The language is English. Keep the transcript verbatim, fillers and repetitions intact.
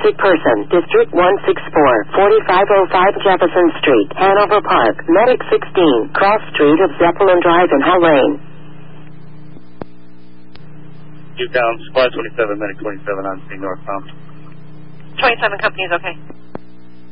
sick person. District one six four, forty-five oh five Jefferson Street, Hanover Park. Medic sixteen, Cross Street of Zeppelin Drive in Hull Lane. You down, Supply twenty-seven, Medic twenty-seven on scene northbound. twenty-seven company is okay.